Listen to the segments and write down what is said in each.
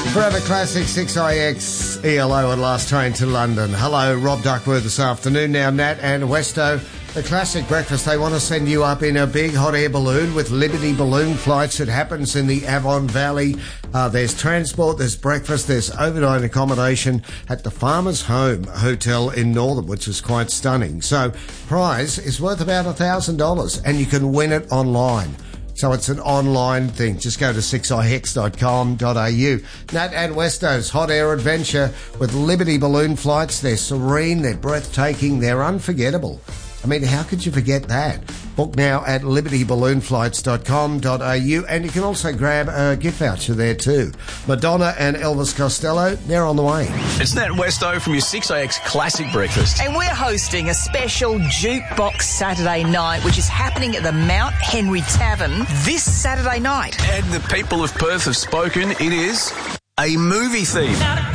Forever Classic 6IX ELO and Last Train to London. Hello, Rob Duckworth this afternoon. Now, Nat and Westo, the Classic Breakfast, they want to send you up in a big hot air balloon with Liberty Balloon Flights. It happens in the Avon Valley. There's transport, there's breakfast, there's overnight accommodation at the Farmers Home Hotel in Northam, which is quite stunning. So, prize is worth about $1,000 and you can win it online. So it's an online thing. Just go to 6ix.com.au. Nat and Westo's hot air adventure with Liberty Balloon Flights. They're serene, they're breathtaking, they're unforgettable. I mean, how could you forget that? Book now at libertyballoonflights.com.au, and you can also grab a gift voucher there too. Madonna and Elvis Costello, they're on the way. It's Nat Westo from your 6AX Classic Breakfast. And we're hosting a special Jukebox Saturday night, which is happening at the Mount Henry Tavern this Saturday night. And the people of Perth have spoken. It is a movie theme.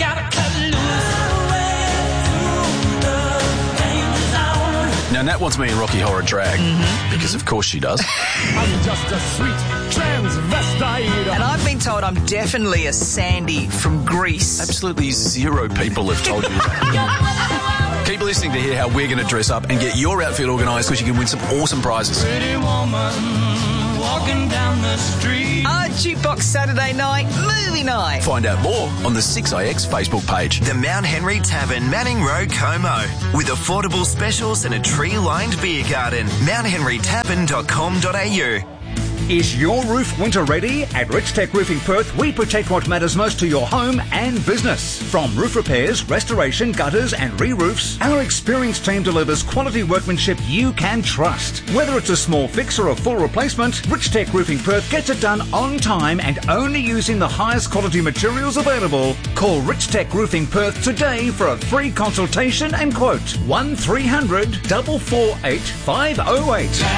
Now, Nat wants me in Rocky Horror Drag, because of course she does. I'm just a sweet transvestite. And I've been told I'm definitely a Sandy from Greece. Absolutely zero people have told you that. Keep listening to hear how we're going to dress up and get your outfit organised because you can win some awesome prizes. Pretty woman walking down the street. Our Jukebox Saturday night, movie night. Find out more on the 6IX Facebook page. The Mount Henry Tavern, Manning Road, Como. With affordable specials and a tree-lined beer garden. mounthenrytavern.com.au. Is your roof winter ready? At Rich Tech Roofing Perth, we protect what matters most to your home and business. From roof repairs, restoration, gutters and re-roofs, our experienced team delivers quality workmanship you can trust. Whether it's a small fix or a full replacement, Rich Tech Roofing Perth gets it done on time and only using the highest quality materials available. Call Rich Tech Roofing Perth today for a free consultation and quote. 1300 448 508.